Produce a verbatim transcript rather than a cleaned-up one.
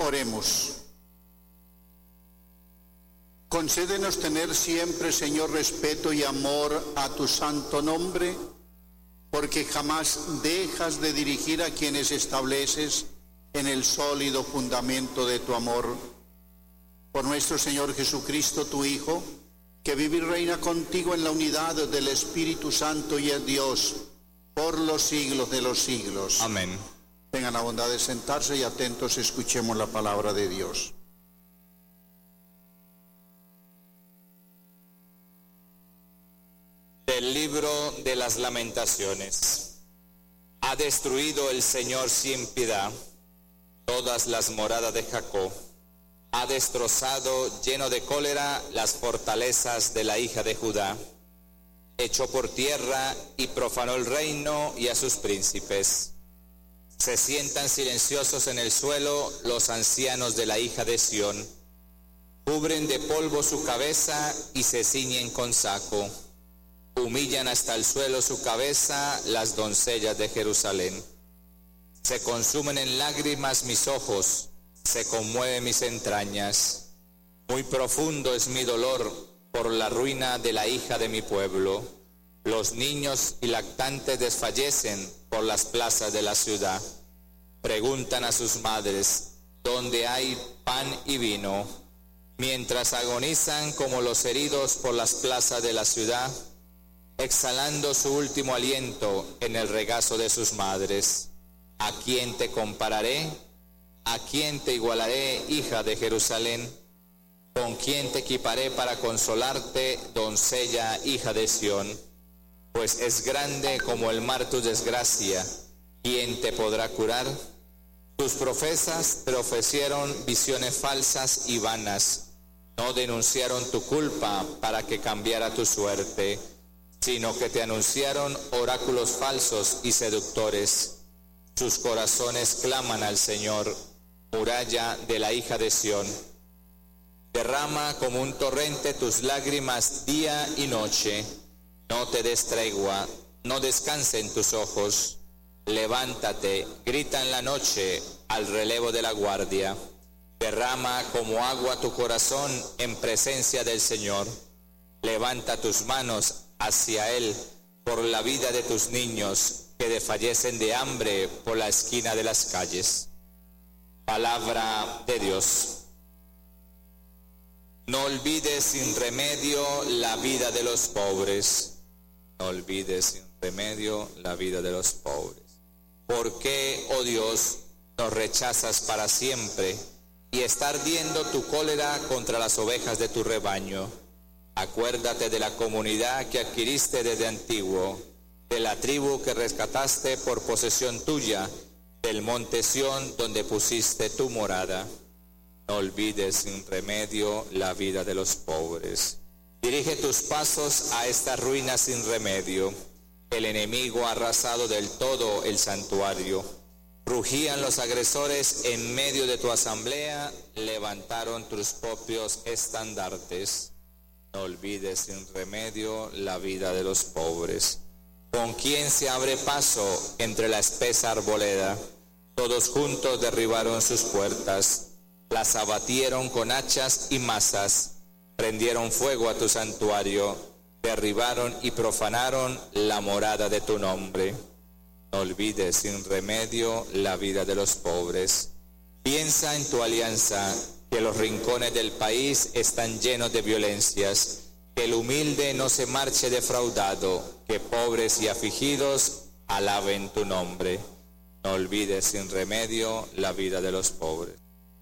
Oremos. Concédenos tener siempre, Señor, respeto y amor a tu santo nombre, porque jamás dejas de dirigir a quienes estableces en el sólido fundamento de tu amor. Por nuestro Señor Jesucristo, tu Hijo, que vive y reina contigo en la unidad del Espíritu Santo y es Dios, por los siglos de los siglos. Amén. Tengan la bondad de sentarse y atentos escuchemos la palabra de Dios. Del libro de las Lamentaciones. Ha destruido el Señor sin piedad todas las moradas de Jacob. Ha destrozado, lleno de cólera, las fortalezas de la hija de Judá. Echó por tierra y profanó el reino y a sus príncipes. Se sientan silenciosos en el suelo los ancianos de la hija de Sión. Cubren de polvo su cabeza y se ciñen con saco. Humillan hasta el suelo su cabeza las doncellas de Jerusalén. Se consumen en lágrimas mis ojos, se conmueven mis entrañas. Muy profundo es mi dolor por la ruina de la hija de mi pueblo. Los niños y lactantes desfallecen por las plazas de la ciudad. Preguntan a sus madres, ¿dónde hay pan y vino? Mientras agonizan como los heridos por las plazas de la ciudad, exhalando su último aliento en el regazo de sus madres. ¿A quién te compararé? ¿A quién te igualaré, hija de Jerusalén? ¿Con quién te equiparé para consolarte, doncella, hija de Sión? Pues es grande como el mar tu desgracia. ¿Quién te podrá curar? Tus profetas te ofrecieron visiones falsas y vanas. No denunciaron tu culpa para que cambiara tu suerte, sino que te anunciaron oráculos falsos y seductores. Sus corazones claman al Señor, muralla de la hija de Sión. Derrama como un torrente tus lágrimas día y noche. No te des tregua, no descansen tus ojos. Levántate, grita en la noche al relevo de la guardia. Derrama como agua tu corazón en presencia del Señor. Levanta tus manos hacia Él por la vida de tus niños que desfallecen de hambre por la esquina de las calles. Palabra de Dios. No olvides sin remedio la vida de los pobres. No olvides sin remedio la vida de los pobres. ¿Por qué, oh Dios, nos rechazas para siempre y está ardiendo tu cólera contra las ovejas de tu rebaño? Acuérdate de la comunidad que adquiriste desde antiguo, de la tribu que rescataste por posesión tuya, del monte Sión donde pusiste tu morada. No olvides sin remedio la vida de los pobres. Dirige tus pasos a esta ruina sin remedio. El enemigo ha arrasado del todo el santuario. Rugían los agresores en medio de tu asamblea, levantaron tus propios estandartes. No olvides sin remedio la vida de los pobres. ¿Con quién se abre paso entre la espesa arboleda? Todos juntos derribaron sus puertas, las abatieron con hachas y mazas, prendieron fuego a tu santuario, derribaron y profanaron la morada de tu nombre. No olvides sin remedio la vida de los pobres. Piensa en tu alianza, que los rincones del país están llenos de violencias, que el humilde no se marche defraudado, que pobres y afligidos alaben tu nombre. No olvides sin remedio la vida de los pobres.